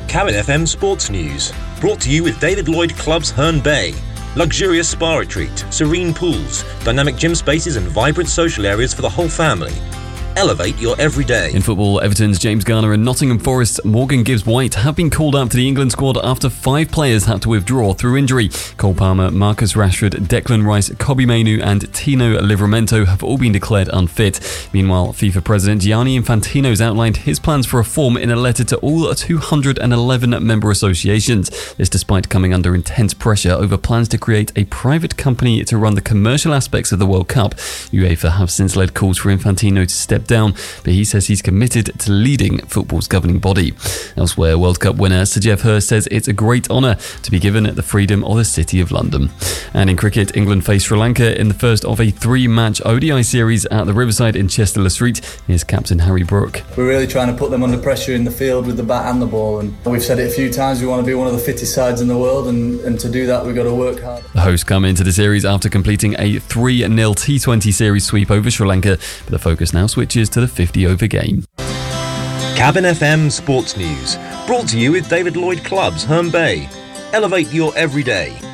Cabin FM Sports News, brought to you with David Lloyd Clubs Herne Bay. Luxurious spa retreat, serene pools, dynamic gym spaces and vibrant social areas for the whole family. Elevate your everyday. In football, Everton's James Garner and Nottingham Forest's Morgan Gibbs-White have been called up to the England squad after 5 players had to withdraw through injury. Cole Palmer, Marcus Rashford, Declan Rice, Kobbie Mainoo and Tino Livramento have all been declared unfit. Meanwhile, FIFA President Gianni Infantino has outlined his plans for reform in a letter to all 211 member associations. This despite coming under intense pressure over plans to create a private company to run the commercial aspects of the World Cup. UEFA have since led calls for Infantino to step down, but he says he's committed to leading football's governing body. Elsewhere, World Cup winner Sir Geoff Hurst says it's a great honour to be given the freedom of the City of London. And in cricket, England face Sri Lanka in the first of a 3-match ODI series at the Riverside in Chester-le-Street. Here's captain Harry Brook. We're really trying to put them under pressure in the field with the bat and the ball, and we've said it a few times, we want to be one of the fittest sides in the world, and to do that we've got to work hard. The hosts come into the series after completing a 3-0 T20 series sweep over Sri Lanka, but the focus now switches to the 50-over game. Cabin FM Sports News, brought to you with David Lloyd Clubs Herne Bay. Elevate your everyday.